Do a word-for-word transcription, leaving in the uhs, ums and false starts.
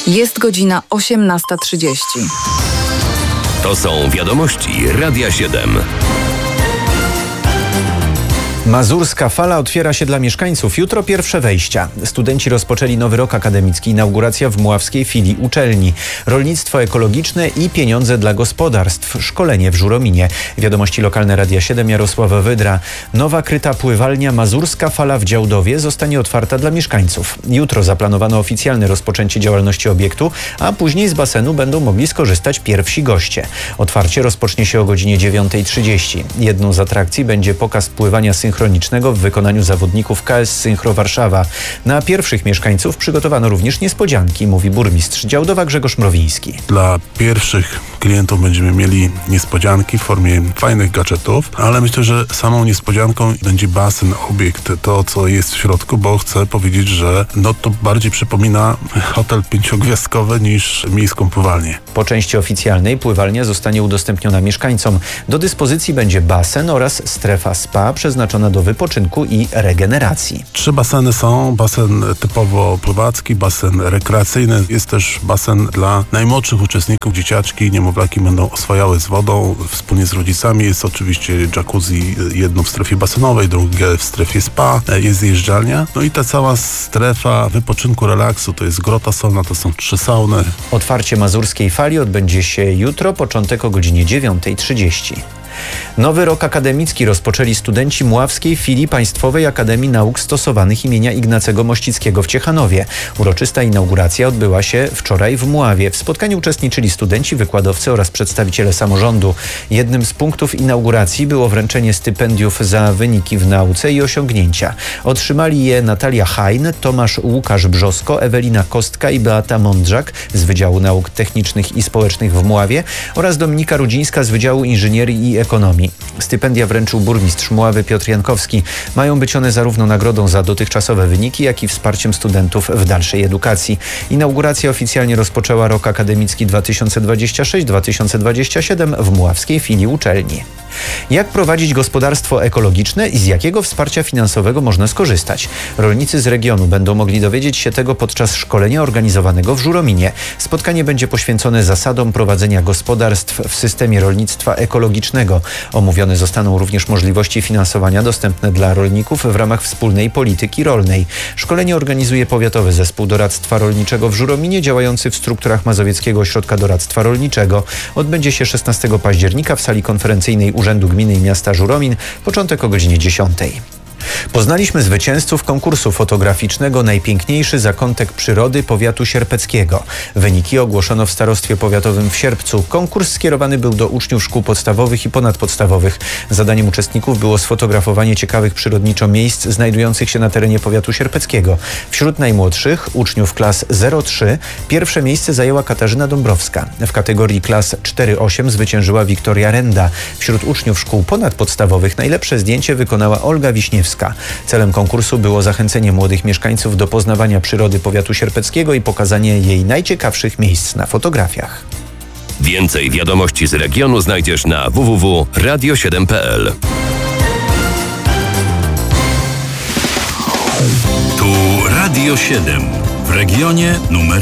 Jest godzina osiemnasta trzydzieści. To są wiadomości Radia siedem. Mazurska fala otwiera się dla mieszkańców. Jutro pierwsze wejścia. Studenci rozpoczęli nowy rok akademicki. Inauguracja w mławskiej filii uczelni. Rolnictwo ekologiczne i pieniądze dla gospodarstw. Szkolenie w Żurominie. Wiadomości lokalne Radia siedem, Jarosława Wydra. Nowa kryta pływalnia Mazurska Fala w Działdowie zostanie otwarta dla mieszkańców. Jutro zaplanowano oficjalne rozpoczęcie działalności obiektu, a później z basenu będą mogli skorzystać pierwsi goście. Otwarcie rozpocznie się o godzinie dziewiąta trzydzieści. Jedną z atrakcji będzie pokaz pływania synchronicznego w wykonaniu zawodników K S Synchro Warszawa. Na pierwszych mieszkańców przygotowano również niespodzianki, mówi burmistrz Działdowa Grzegorz Mrowiński. Dla pierwszych klientów będziemy mieli niespodzianki w formie fajnych gadżetów, ale myślę, że samą niespodzianką będzie basen, obiekt, to co jest w środku, bo chcę powiedzieć, że no to bardziej przypomina hotel pięciogwiazdkowy niż miejską pływalnię. Po części oficjalnej pływalnia zostanie udostępniona mieszkańcom. Do dyspozycji będzie basen oraz strefa spa przeznaczona do wypoczynku i regeneracji. Trzy baseny są. Basen typowo pływacki, basen rekreacyjny. Jest też basen dla najmłodszych uczestników. Dzieciaczki, niemowlaki będą oswajały z wodą wspólnie z rodzicami. Jest oczywiście jacuzzi, jedno w strefie basenowej, drugie w strefie spa. Jest zjeżdżalnia. No i ta cała strefa wypoczynku, relaksu, to jest grota solna, to są trzy sauny. Otwarcie Mazurskiej Fali odbędzie się jutro, początek o godzinie dziewiąta trzydzieści. Nowy rok akademicki rozpoczęli studenci Mławskiej Filii Państwowej Akademii Nauk Stosowanych imienia Ignacego Mościckiego w Ciechanowie. Uroczysta inauguracja odbyła się wczoraj w Mławie. W spotkaniu uczestniczyli studenci, wykładowcy oraz przedstawiciele samorządu. Jednym z punktów inauguracji było wręczenie stypendiów za wyniki w nauce i osiągnięcia. Otrzymali je Natalia Hajn, Tomasz Łukasz Brzosko, Ewelina Kostka i Beata Mądrzak z Wydziału Nauk Technicznych i Społecznych w Mławie oraz Dominika Rudzińska z Wydziału Inżynierii i Ekonomii. Stypendia wręczył burmistrz Mławy Piotr Jankowski. Mają być one zarówno nagrodą za dotychczasowe wyniki, jak i wsparciem studentów w dalszej edukacji. Inauguracja oficjalnie rozpoczęła rok akademicki dwa tysiące dwudziesty szósty dwa tysiące dwudziesty siódmy w Mławskiej Filii uczelni. Jak prowadzić gospodarstwo ekologiczne i z jakiego wsparcia finansowego można skorzystać? Rolnicy z regionu będą mogli dowiedzieć się tego podczas szkolenia organizowanego w Żurominie. Spotkanie będzie poświęcone zasadom prowadzenia gospodarstw w systemie rolnictwa ekologicznego. Omówione zostaną również możliwości finansowania dostępne dla rolników w ramach wspólnej polityki rolnej. Szkolenie organizuje Powiatowy Zespół Doradztwa Rolniczego w Żurominie, działający w strukturach Mazowieckiego Ośrodka Doradztwa Rolniczego. Odbędzie się szesnastego października w sali konferencyjnej Urzędu Gminy i Miasta Żuromin, początek o godzinie dziesiątej. Poznaliśmy zwycięzców konkursu fotograficznego Najpiękniejszy zakątek przyrody powiatu sierpeckiego. Wyniki ogłoszono w starostwie powiatowym w Sierpcu. Konkurs skierowany był do uczniów szkół podstawowych i ponadpodstawowych. Zadaniem uczestników było sfotografowanie ciekawych przyrodniczo miejsc znajdujących się na terenie powiatu sierpeckiego. Wśród najmłodszych, uczniów klas zero trzy, pierwsze miejsce zajęła Katarzyna Dąbrowska. W kategorii klas cztery osiem zwyciężyła Wiktoria Renda. Wśród uczniów szkół ponadpodstawowych najlepsze zdjęcie wykonała Olga Wiśniewska. Celem konkursu było zachęcenie młodych mieszkańców do poznawania przyrody powiatu sierpeckiego i pokazanie jej najciekawszych miejsc na fotografiach. Więcej wiadomości z regionu znajdziesz na w w w kropka radio siedem kropka p l. Tu Radio siedem w regionie numer